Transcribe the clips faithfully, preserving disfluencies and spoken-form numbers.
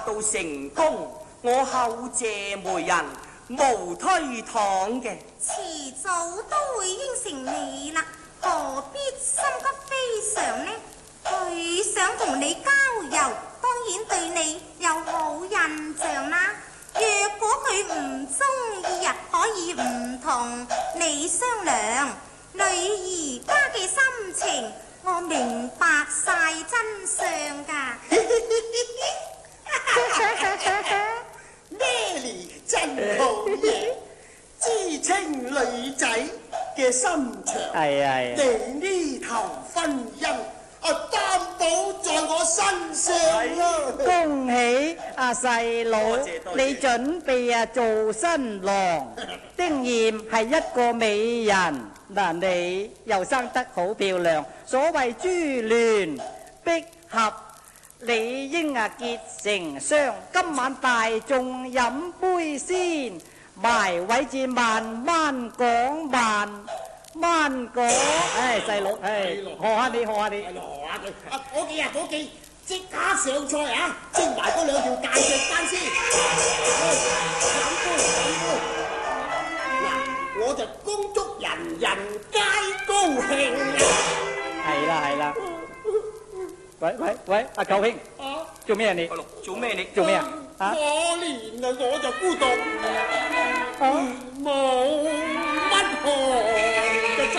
到成功，我後謝媒人無推搪嘅。 遲早都會應承你啦，何必心急非常呢？佢想同你交遊，當然對你有好印象啦。若果佢唔中意啊，可以唔同你商量。女兒家嘅心情，我明白晒真相㗎。 咩嚟真好嘢，知清女仔嘅心腸。 係係。 你呢頭婚姻啊，擔保在我身上啦。 恭喜阿細佬， 多謝多謝你準備啊做新郎。丁艷係一個美人，嗱你又生得好漂亮，所謂珠聯璧合，理應啊結成雙。今晚大眾飲杯先，埋位至慢慢講，慢慢講。唉，細佬，唉，學下你，學下你。 係咯，學下佢。啊，伙計啊，伙計，即刻上菜啊！蒸埋嗰兩條大隻斑先。飲杯，飲杯。嗱，我就恭祝人人皆高興啊！ 係啦係啦。喂喂喂，阿舅兄， 啊， 做咩啊你？ 做咩你？ 做咩啊？ 可啊？ 憐啊，我就孤獨，冇乜行嘅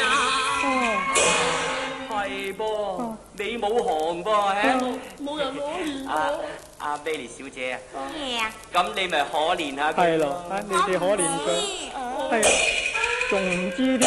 咋。 係噃，你冇行噃，係冇人可憐阿我。 阿 Billy 小姐啊， 咩啊？ 咁你咪可憐下佢係咯，啊你哋可憐佢，係啊，仲唔知添。